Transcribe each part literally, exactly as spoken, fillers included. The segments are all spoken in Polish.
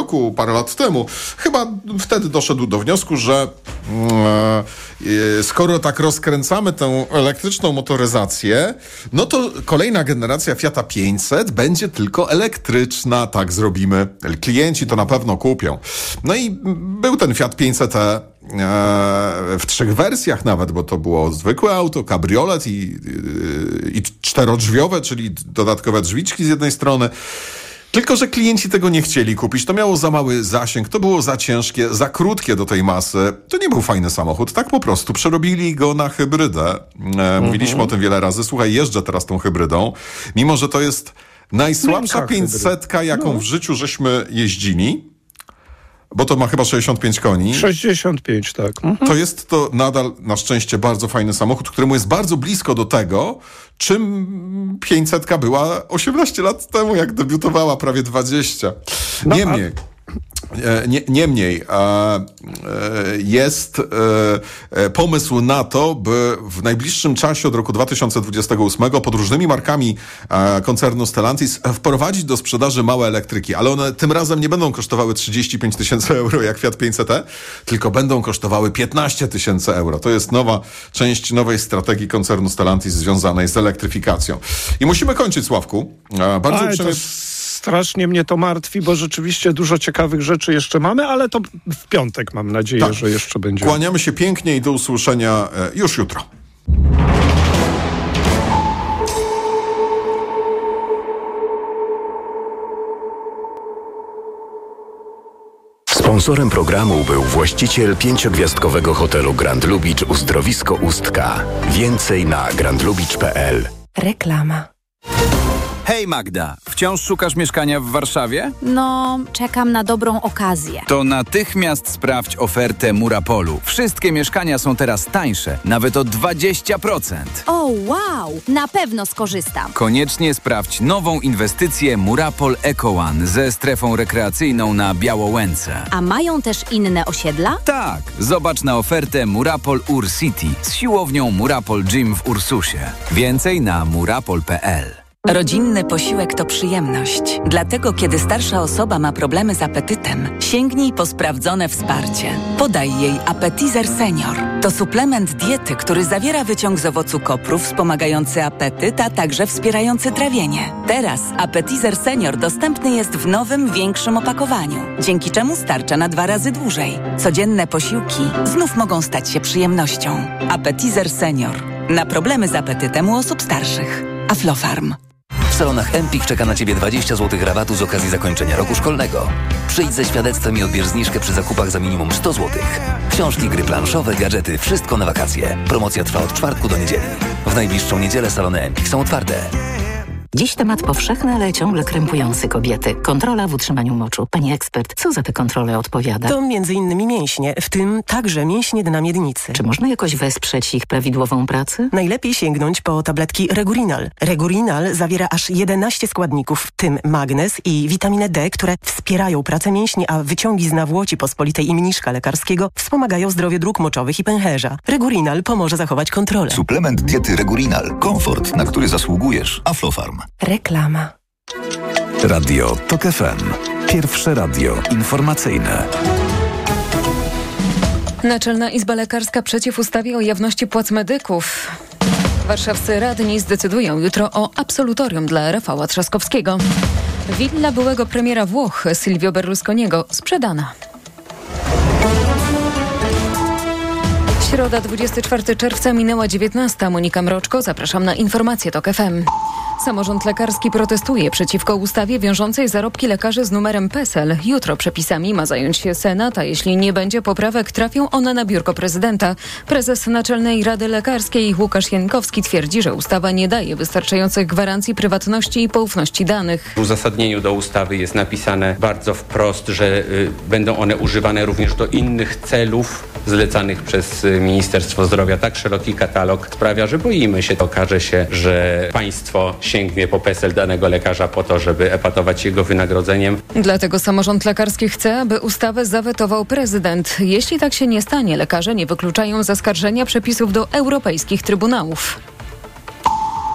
roku, parę lat temu, chyba wtedy doszedł do wniosku, że e, skoro tak rozkręcamy tę elektryczną motoryzację, no to kolejna generacja Fiata pięćset będzie tylko elektryczna, tak zrobimy. Klienci to na pewno kupią. No i był ten Fiat pięćset e w trzech wersjach nawet, bo to było zwykłe auto, kabriolet i, i, i czterodrzwiowe, czyli dodatkowe drzwiczki z jednej strony. Tylko że klienci tego nie chcieli kupić. To miało za mały zasięg, to było za ciężkie, za krótkie do tej masy. To nie był fajny samochód. Tak po prostu przerobili go na hybrydę. E, mówiliśmy mhm. o tym wiele razy. Słuchaj, jeżdżę teraz tą hybrydą. Mimo że to jest najsłabsza pięćsetka, jaką no. w życiu żeśmy jeździli. Bo to ma chyba sześćdziesiąt pięć koni. sześćdziesiąt pięć, tak. Mhm. To jest to nadal na szczęście bardzo fajny samochód, któremu jest bardzo blisko do tego, czym pięćsetka była osiemnaście lat temu, jak debiutowała, prawie dwadzieścia. No, Niemniej... a... Nie, niemniej e, jest e, pomysł na to, by w najbliższym czasie od roku dwa tysiące dwudziestego ósmego pod różnymi markami e, koncernu Stellantis wprowadzić do sprzedaży małe elektryki, ale one tym razem nie będą kosztowały trzydzieści pięć tysięcy euro jak Fiat pięćset e, tylko będą kosztowały piętnaście tysięcy euro. To jest nowa część nowej strategii koncernu Stellantis związanej z elektryfikacją. I musimy kończyć, Sławku. E, bardzo Ale uprzejmie... Strasznie mnie to martwi, bo rzeczywiście dużo ciekawych rzeczy jeszcze mamy, ale to w piątek mam nadzieję, tak. że jeszcze będzie. Kłaniamy się pięknie i do usłyszenia już jutro. Sponsorem programu był właściciel pięciogwiazdkowego hotelu Grand Lubicz Uzdrowisko Ustka. Więcej na grand lubicz kropka p l. Reklama. Hej Magda, wciąż szukasz mieszkania w Warszawie? No, czekam na dobrą okazję. To natychmiast sprawdź ofertę Murapolu. Wszystkie mieszkania są teraz tańsze, nawet o dwadzieścia procent. O, wow! Na pewno skorzystam. Koniecznie sprawdź nową inwestycję Murapol Eco One ze strefą rekreacyjną na Białołęce. A mają też inne osiedla? Tak, zobacz na ofertę Murapol Ur City z siłownią Murapol Gym w Ursusie. Więcej na murapol kropka p l. Rodzinny posiłek to przyjemność. Dlatego, kiedy starsza osoba ma problemy z apetytem, sięgnij po sprawdzone wsparcie. Podaj jej Appetizer Senior. To suplement diety, który zawiera wyciąg z owocu kopru wspomagający apetyt, a także wspierający trawienie. Teraz Appetizer Senior dostępny jest w nowym, większym opakowaniu, dzięki czemu starcza na dwa razy dłużej. Codzienne posiłki znów mogą stać się przyjemnością. Appetizer Senior. Na problemy z apetytem u osób starszych. Aflofarm. W salonach Empik czeka na Ciebie dwadzieścia złotych rabatu z okazji zakończenia roku szkolnego. Przyjdź ze świadectwem i odbierz zniżkę przy zakupach za minimum sto złotych. Książki, gry planszowe, gadżety, wszystko na wakacje. Promocja trwa od czwartku do niedzieli. W najbliższą niedzielę salony Empik są otwarte. Dziś temat powszechny, ale ciągle krępujący kobiety. Kontrola w utrzymaniu moczu. Pani ekspert, co za te kontrole odpowiada? To między innymi mięśnie, w tym także mięśnie dna miednicy. Czy można jakoś wesprzeć ich prawidłową pracę? Najlepiej sięgnąć po tabletki Regurinal. Regurinal zawiera aż jedenaście składników, w tym magnez i witaminę D, które wspierają pracę mięśni, a wyciągi z nawłoci pospolitej i mniszka lekarskiego wspomagają zdrowie dróg moczowych i pęcherza. Regurinal pomoże zachować kontrolę. Suplement diety Regurinal. Komfort, na który zasługujesz. Aflofarm. Reklama. Radio Tok F M. Pierwsze radio informacyjne. Naczelna Izba Lekarska przeciw ustawie o jawności płac medyków. Warszawscy radni zdecydują jutro o absolutorium dla Rafała Trzaskowskiego. Willa byłego premiera Włoch Silvio Berlusconiego sprzedana. Środa, dwudziestego czwartego czerwca, minęła dziewiętnasta. Monika Mroczko, zapraszam na informacje Tok F M. Samorząd lekarski protestuje przeciwko ustawie wiążącej zarobki lekarzy z numerem PESEL. Jutro przepisami ma zająć się Senat, a jeśli nie będzie poprawek, trafią one na biurko prezydenta. Prezes Naczelnej Rady Lekarskiej Łukasz Jankowski twierdzi, że ustawa nie daje wystarczających gwarancji prywatności i poufności danych. W uzasadnieniu do ustawy jest napisane bardzo wprost, że y, będą one używane również do innych celów zlecanych przez Ministerstwo Zdrowia. Tak szeroki katalog sprawia, że boimy się. Okaże się, że państwo sięgnie po PESEL danego lekarza po to, żeby epatować jego wynagrodzeniem. Dlatego samorząd lekarski chce, aby ustawę zawetował prezydent. Jeśli tak się nie stanie, lekarze nie wykluczają zaskarżenia przepisów do europejskich trybunałów.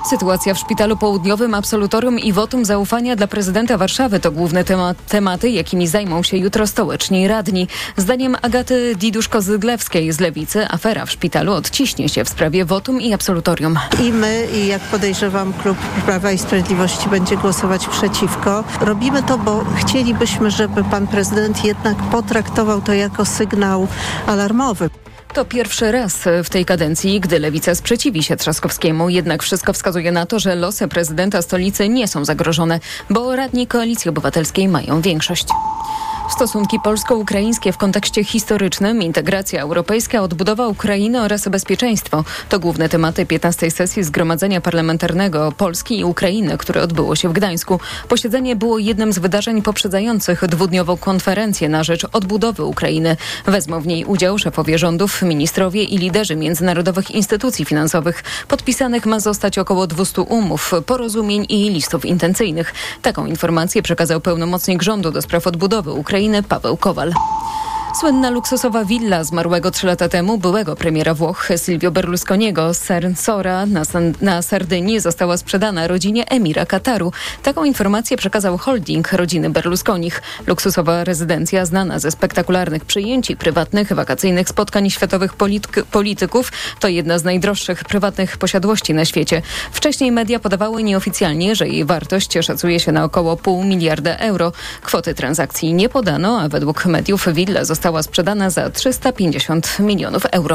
Sytuacja w Szpitalu Południowym, absolutorium i wotum zaufania dla prezydenta Warszawy to główne tema- tematy, jakimi zajmą się jutro stołeczni radni. Zdaniem Agaty Diduszko-Zyglewskiej z Lewicy afera w szpitalu odciśnie się w sprawie wotum i absolutorium. I my, i jak podejrzewam, klub Prawa i Sprawiedliwości będzie głosować przeciwko. Robimy to, bo chcielibyśmy, żeby pan prezydent jednak potraktował to jako sygnał alarmowy. To pierwszy raz w tej kadencji, gdy Lewica sprzeciwi się Trzaskowskiemu. Jednak wszystko wskazuje na to, że losy prezydenta stolicy nie są zagrożone, bo radni Koalicji Obywatelskiej mają większość. Stosunki polsko-ukraińskie w kontekście historycznym, integracja europejska, odbudowa Ukrainy oraz bezpieczeństwo to główne tematy piętnastej sesji Zgromadzenia Parlamentarnego Polski i Ukrainy, które odbyło się w Gdańsku. Posiedzenie było jednym z wydarzeń poprzedzających dwudniową konferencję na rzecz odbudowy Ukrainy. Wezmą w niej udział szefowie rządów, ministrowie i liderzy międzynarodowych instytucji finansowych. Podpisanych ma zostać około dwieście umów, porozumień i listów intencyjnych. Taką informację przekazał pełnomocnik rządu do spraw odbudowy Ukrainy Paweł Kowal. Słynna luksusowa willa zmarłego trzy lata temu byłego premiera Włoch Silvio Berlusconiego z Sensora na, San- na Sardynii została sprzedana rodzinie emira Kataru. Taką informację przekazał holding rodziny Berlusconich. Luksusowa rezydencja znana ze spektakularnych przyjęć i prywatnych, wakacyjnych spotkań światowych polityk- polityków to jedna z najdroższych prywatnych posiadłości na świecie. Wcześniej media podawały nieoficjalnie, że jej wartość szacuje się na około pół miliarda euro. Kwoty transakcji nie podano, a według mediów willa została Została sprzedana za trzysta pięćdziesiąt milionów euro.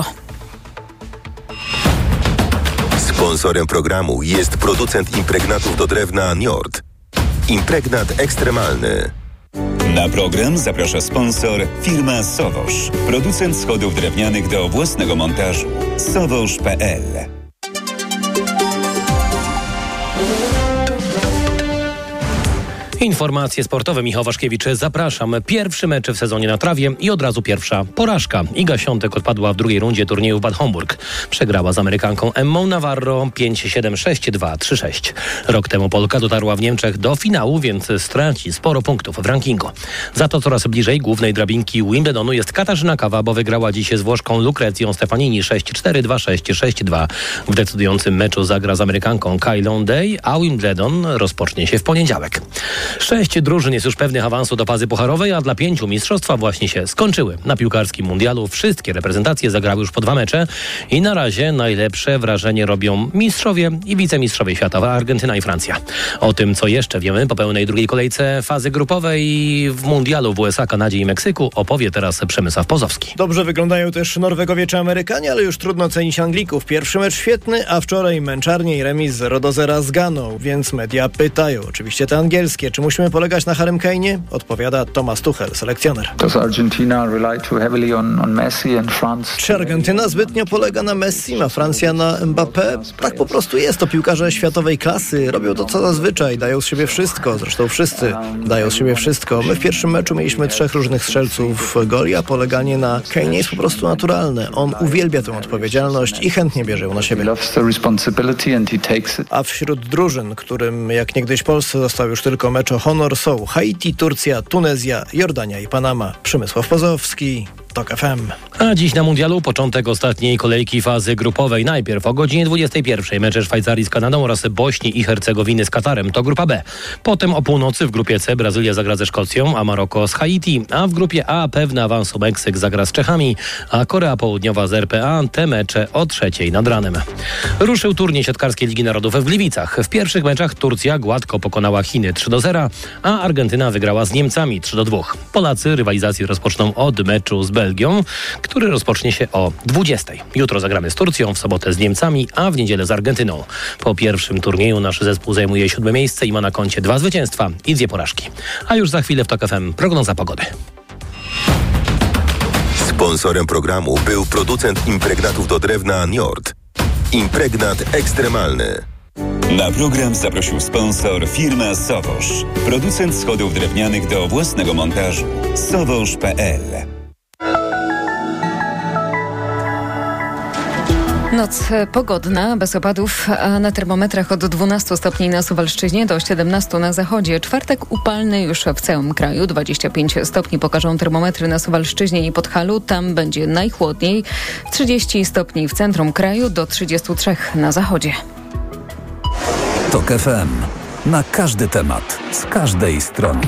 Sponsorem programu jest producent impregnatów do drewna Njord. Impregnat ekstremalny. Na program zaprasza sponsor firma Sowosz. Producent schodów drewnianych do własnego montażu. sowosz kropka pe el. Informacje sportowe. Michał Waszkiewicz, zapraszam. Pierwszy mecz w sezonie na trawie i od razu pierwsza porażka. Iga Świątek odpadła w drugiej rundzie turnieju w Bad Homburg. Przegrała z Amerykanką Emmą Navarro pięć siedem, sześć dwa, trzy sześć. Rok temu Polka dotarła w Niemczech do finału, więc straci sporo punktów w rankingu. Za to coraz bliżej głównej drabinki Wimbledonu jest Katarzyna Kawa, bo wygrała dziś z Włoszką Lucrezją Stefanini sześć cztery, dwa sześć, sześć dwa. W decydującym meczu zagra z Amerykanką Kylą Day, a Wimbledon rozpocznie się w poniedziałek. Sześć drużyn jest już pewnych awansu do fazy pucharowej, a dla pięciu mistrzostwa właśnie się skończyły. Na piłkarskim mundialu wszystkie reprezentacje zagrały już po dwa mecze i na razie najlepsze wrażenie robią mistrzowie i wicemistrzowie świata, Argentyna i Francja. O tym, co jeszcze wiemy po pełnej drugiej kolejce fazy grupowej w mundialu w U S A, Kanadzie i Meksyku, opowie teraz Przemysław Pozowski. Dobrze wyglądają też Norwegowie czy Amerykanie, ale już trudno cenić Anglików. Pierwszy mecz świetny, a wczoraj męczarnie i remis zero do zera z Ganą, więc media pytają, oczywiście te angielskie, czy musimy polegać na Harrym Kane'ie? Odpowiada Thomas Tuchel, selekcjoner. Czy Argentyna zbytnio polega na Messi, a Francja na Mbappé? Tak po prostu jest. To piłkarze światowej klasy. Robią to co zazwyczaj. Dają z siebie wszystko. Zresztą wszyscy dają z siebie wszystko. My w pierwszym meczu mieliśmy trzech różnych strzelców goli, a poleganie na Kane'ie jest po prostu naturalne. On uwielbia tę odpowiedzialność i chętnie bierze ją na siebie. A wśród drużyn, którym jak niegdyś Polsce został już tylko mecz o honor, są Haiti, Turcja, Tunezja, Jordania i Panama. Przemysław Pozowski, TOK F M. A dziś na mundialu początek ostatniej kolejki fazy grupowej. Najpierw o godzinie dwudziestej pierwszej mecze Szwajcarii z Kanadą oraz Bośni i Hercegowiny z Katarem. To grupa B. Potem o północy w grupie C Brazylia zagra ze Szkocją, a Maroko z Haiti. A w grupie A pewny awansu Meksyk zagra z Czechami, a Korea Południowa z R P A. Te mecze o trzeciej nad ranem. Ruszył turniej siatkarskiej Ligi Narodów w Gliwicach. W pierwszych meczach Turcja gładko pokonała Chiny trzy do zera, a Argentyna wygrała z Niemcami trzy do dwóch. Polacy rywalizację rozpoczną od meczu z Belgią, który rozpocznie się o dwudziestej. Jutro zagramy z Turcją, w sobotę z Niemcami, a w niedzielę z Argentyną. Po pierwszym turnieju nasz zespół zajmuje siódme miejsce i ma na koncie dwa zwycięstwa i dwie porażki. A już za chwilę w TOK F M prognoza pogody. Sponsorem programu był producent impregnatów do drewna Njord. Impregnat ekstremalny. Na program zaprosił sponsor firma Sowosz. Producent schodów drewnianych do własnego montażu. sowosz kropka pe el. Noc pogodna, bez opadów, a na termometrach od dwunastu stopni na Suwalszczyźnie do siedemnastu na zachodzie. Czwartek upalny już w całym kraju. dwadzieścia pięć stopni pokażą termometry na Suwalszczyźnie i Podhalu. Tam będzie najchłodniej. trzydzieści stopni w centrum kraju do trzydziestu trzech na zachodzie. Tok F M. Na każdy temat, z każdej strony.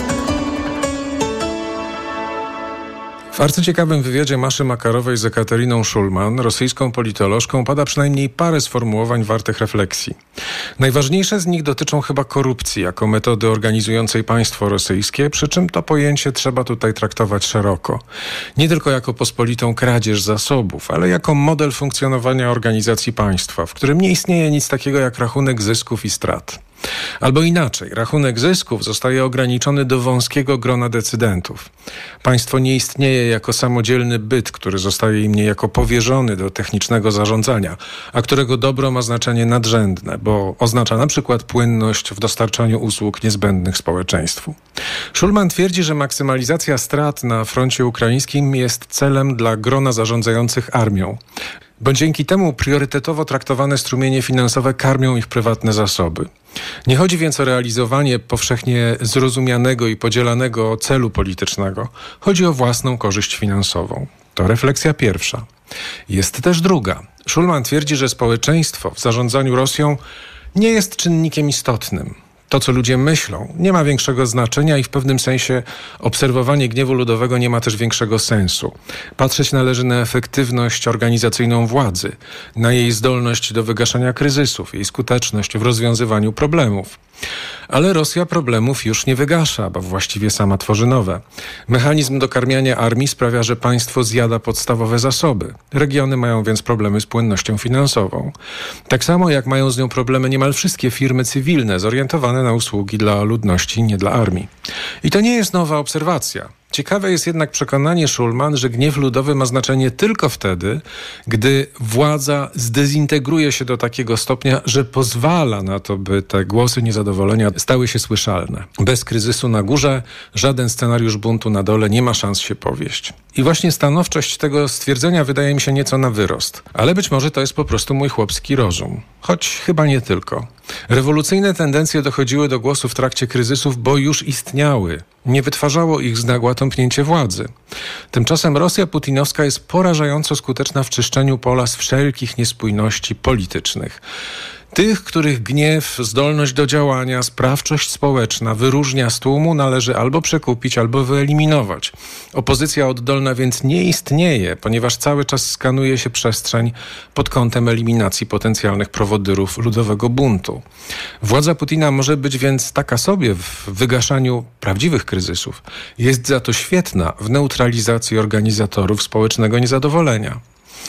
W arcyciekawym wywiadzie Maszy Makarowej z Ekateriną Szulman, rosyjską politolożką, pada przynajmniej parę sformułowań wartych refleksji. Najważniejsze z nich dotyczą chyba korupcji jako metody organizującej państwo rosyjskie, przy czym to pojęcie trzeba tutaj traktować szeroko. Nie tylko jako pospolitą kradzież zasobów, ale jako model funkcjonowania organizacji państwa, w którym nie istnieje nic takiego jak rachunek zysków i strat. Albo inaczej, rachunek zysków zostaje ograniczony do wąskiego grona decydentów. Państwo nie istnieje jako samodzielny byt, który zostaje im niejako powierzony do technicznego zarządzania, a którego dobro ma znaczenie nadrzędne, bo oznacza na przykład płynność w dostarczaniu usług niezbędnych społeczeństwu. Szulman twierdzi, że maksymalizacja strat na froncie ukraińskim jest celem dla grona zarządzających armią, bo dzięki temu priorytetowo traktowane strumienie finansowe karmią ich prywatne zasoby. Nie chodzi więc o realizowanie powszechnie zrozumianego i podzielanego celu politycznego. Chodzi o własną korzyść finansową. To refleksja pierwsza. Jest też druga. Szulman twierdzi, że społeczeństwo w zarządzaniu Rosją nie jest czynnikiem istotnym. To, co ludzie myślą, nie ma większego znaczenia i w pewnym sensie obserwowanie gniewu ludowego nie ma też większego sensu. Patrzeć należy na efektywność organizacyjną władzy, na jej zdolność do wygaszania kryzysów, jej skuteczność w rozwiązywaniu problemów. Ale Rosja problemów już nie wygasza, bo właściwie sama tworzy nowe. Mechanizm dokarmiania armii sprawia, że państwo zjada podstawowe zasoby. Regiony mają więc problemy z płynnością finansową. Tak samo jak mają z nią problemy niemal wszystkie firmy cywilne zorientowane na usługi dla ludności, nie dla armii. I to nie jest nowa obserwacja. Ciekawe jest jednak przekonanie Szulman, że gniew ludowy ma znaczenie tylko wtedy, gdy władza zdezintegruje się do takiego stopnia, że pozwala na to, by te głosy niezadowolenia stały się słyszalne. Bez kryzysu na górze żaden scenariusz buntu na dole nie ma szans się powieść. I właśnie stanowczość tego stwierdzenia wydaje mi się nieco na wyrost. Ale być może to jest po prostu mój chłopski rozum. Choć chyba nie tylko. Rewolucyjne tendencje dochodziły do głosu w trakcie kryzysów, bo już istniały. Nie wytwarzało ich z nagła tąpnięcie władzy. Tymczasem Rosja putinowska jest porażająco skuteczna w czyszczeniu pola z wszelkich niespójności politycznych. Tych, których gniew, zdolność do działania, sprawczość społeczna wyróżnia z tłumu, należy albo przekupić, albo wyeliminować. Opozycja oddolna więc nie istnieje, ponieważ cały czas skanuje się przestrzeń pod kątem eliminacji potencjalnych prowodyrów ludowego buntu. Władza Putina może być więc taka sobie w wygaszaniu prawdziwych kryzysów. Jest za to świetna w neutralizacji organizatorów społecznego niezadowolenia.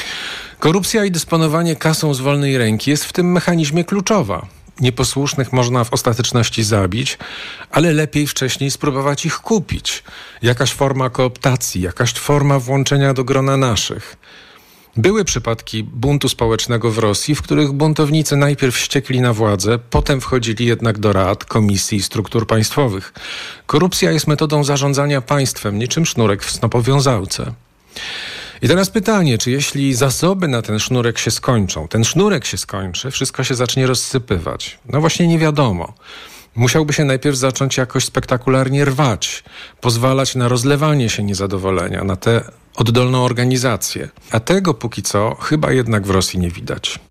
Korupcja i dysponowanie kasą z wolnej ręki jest w tym mechanizmie kluczowa. Nieposłusznych można w ostateczności zabić, ale lepiej wcześniej spróbować ich kupić. Jakaś forma kooptacji, jakaś forma włączenia do grona naszych. Były przypadki buntu społecznego w Rosji, w których buntownicy najpierw wściekli na władzę, potem wchodzili jednak do rad, komisji i struktur państwowych. Korupcja jest metodą zarządzania państwem, niczym sznurek w snopowiązałce. I teraz pytanie, czy jeśli zasoby na ten sznurek się skończą, ten sznurek się skończy, wszystko się zacznie rozsypywać? No właśnie nie wiadomo. Musiałby się najpierw zacząć jakoś spektakularnie rwać, pozwalać na rozlewanie się niezadowolenia, na tę oddolną organizację. A tego póki co chyba jednak w Rosji nie widać.